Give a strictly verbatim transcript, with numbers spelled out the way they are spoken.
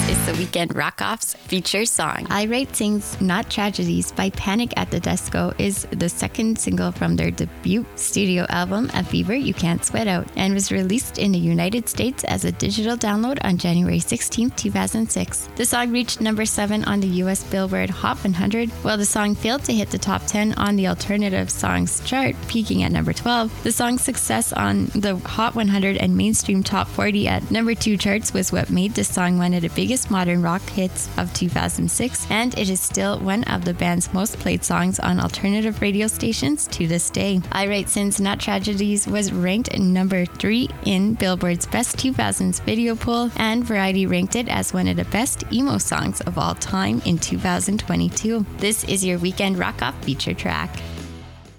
is the Weekend Rock-Off's feature song. I-Rate sings Not Tragedies by Panic at the Disco is the second single from their debut studio album, A Fever You Can't Sweat Out, and was released in the United States as a digital download on January sixteenth, two thousand six. The song reached number seven on the U S Billboard Hot one hundred, while the song failed to hit the top ten on the alternative songs chart, peaking at number twelve. The song's success on the Hot one hundred and mainstream top forty at number two charts was what made this song one of the biggest modern rock hits of two thousand six, and it is still one of the band's most played songs on alternative radio stations to this day. I-Rate Sins Not Tragedies was ranked number three in Billboard's Best two thousands video poll, and Variety ranked it as one of the best emo songs of all time in two thousand twenty-two. This is your Weekend Rock-Off feature track.